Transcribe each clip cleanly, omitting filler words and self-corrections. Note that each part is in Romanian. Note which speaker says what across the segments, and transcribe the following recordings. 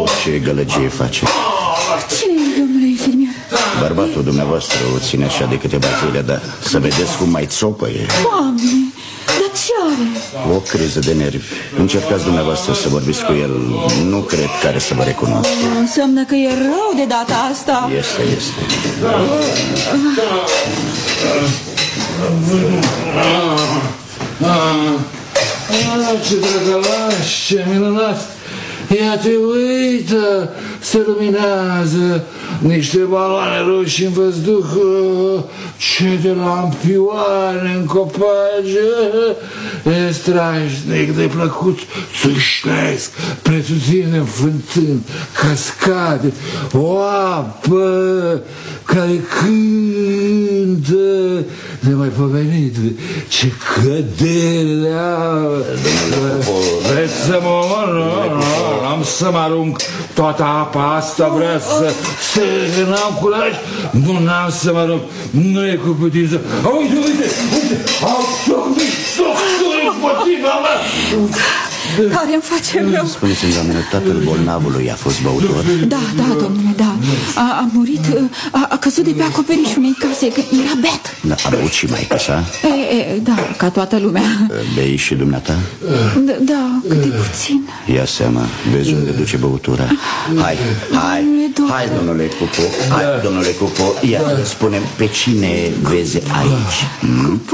Speaker 1: Ce gălăgie face?
Speaker 2: Cine e, domnule infirmier?
Speaker 1: Bărbatul dumneavoastră o ține așa de câteva zile, dar să vedeți cum mai țopăie.
Speaker 2: Doamne, dar ce are?
Speaker 1: O criză de nervi. Încercați dumneavoastră să vorbiți cu el. Nu cred că are să vă recunoască.
Speaker 2: Înseamnă că e rău de data asta.
Speaker 1: Este.
Speaker 3: Ce drăgălaș, ce minunat! Ia-te, uită, se luminează niște baloane roșii în văzduh, ce de lampioane în copace, e strașnic de plăcut, țâșnesc, pretutine înfântând, cascade, o apă care cântă, nemaipomenit, ce cădere au. Vreți să mă omor? Am să mă arunc toată apa asta, vrea să se n-am curaj, nu n-am să mă arunc, nu e cu putință. Uite, au doctor împotriva mea.
Speaker 2: Care-mi face rău.
Speaker 1: Spuneți-mi, doamnă, tatăl bolnavului a fost băutor?
Speaker 2: Da, domnule, da. A murit, a căzut de pe acoperișul unei case, că era beat.
Speaker 1: Da, a băut și maica sa?
Speaker 2: Da, ca toată lumea.
Speaker 1: Bei și dumneata?
Speaker 2: Da, câte puțin.
Speaker 1: Ia seama, vezi unde duce băutura. Hai, domnule Cupo. Hai, domnule Cupo. Ia, spune-mi, pe cine vezi aici?
Speaker 2: Cupo?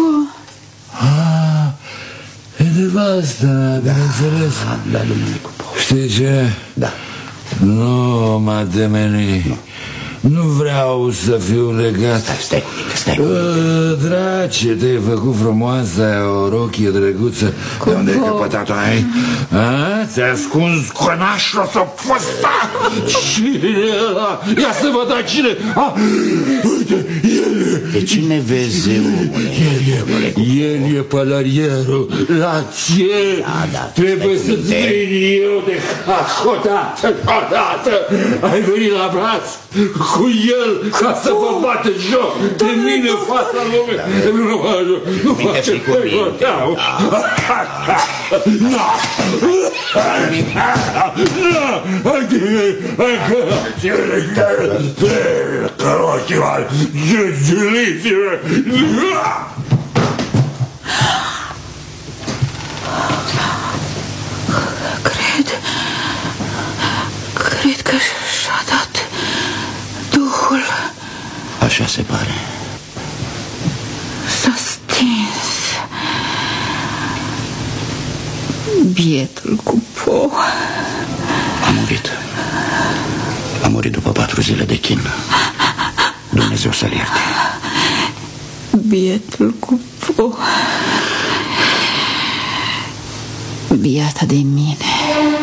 Speaker 3: E nevasta, bineînțeles.
Speaker 1: Da, domnule Cupo.
Speaker 3: Știi ce?
Speaker 1: Da.
Speaker 3: Nu mă ademeni. Nu vreau să fiu legat.
Speaker 1: Stai.
Speaker 3: Drace, te-ai făcut frumoasă, o rochie drăguță. De unde ai căpătat-o, ai? Ți-ai ascuns conașul să fosta? Cine ăla? Ia să văd da cine. Uite, el.
Speaker 1: Pe cine vezi, omule?
Speaker 3: El e pălărierul. La ce?
Speaker 1: Da.
Speaker 3: Trebuie să-ți veni eu de odată. Ai venit la braț cu el ca să vă bate joc de mine în fața lumii. Nu face cu minte.
Speaker 2: Cred că și-a dat Duhul.
Speaker 1: Așa se pare.
Speaker 2: S-a stins. Bietul Cupo.
Speaker 1: A murit după 4 zile de chin. Dumnezeu să-l ierte.
Speaker 2: Bietul Cupo. Biata de mine.